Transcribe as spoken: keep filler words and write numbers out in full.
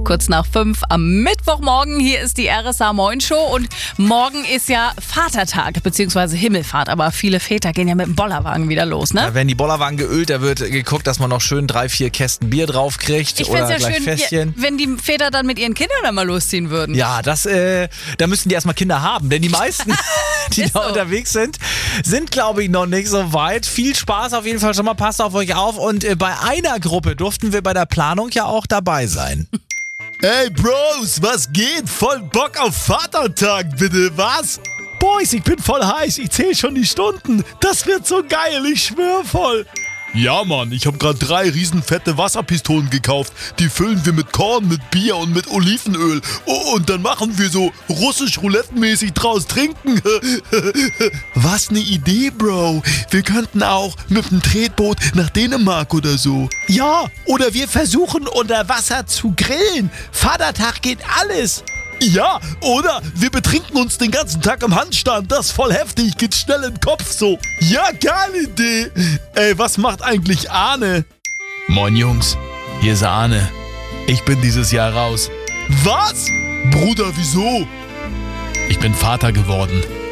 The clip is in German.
Kurz nach fünf am Mittwochmorgen. Hier ist die R S A Moin Show und morgen ist ja Vatertag bzw. Himmelfahrt. Aber viele Väter gehen ja mit dem Bollerwagen wieder los, ne? Da werden die Bollerwagen geölt, da wird geguckt, dass man noch schön drei, vier Kästen Bier drauf kriegt Ich oder fände es ja gleich schön, Fässchen. wenn die Väter dann mit ihren Kindern dann mal losziehen würden. Ja, das, äh, da müssen die erstmal Kinder haben, denn die meisten, die Ist da so. unterwegs sind, sind, glaube ich, noch nicht so weit. Viel Spaß auf jeden Fall schon mal, passt auf euch auf und äh, bei einer Gruppe durften wir bei der Planung ja auch dabei sein. Hey Bros, was geht? Voll Bock auf Vatertag, bitte, was? Boys, ich bin voll heiß, ich zähle schon die Stunden. Das wird so geil, ich schwör voll. Ja, Mann, ich habe gerade drei riesenfette Wasserpistolen gekauft. Die füllen wir mit Korn, mit Bier und mit Olivenöl. Oh, und dann machen wir so russisch Roulette-mäßig draus trinken. Was ne Idee, Bro. Wir könnten auch mit dem Tretboot nach Dänemark oder so. Ja, oder wir versuchen unter Wasser zu grillen. Vatertag geht alles. Ja, oder wir betrinken uns den ganzen Tag im Handstand. Das ist voll heftig, geht schnell im Kopf so. Ja, geile Idee. Ey, was macht eigentlich Arne? Moin Jungs, hier ist Arne. Ich bin dieses Jahr raus. Was? Bruder, wieso? Ich bin Vater geworden.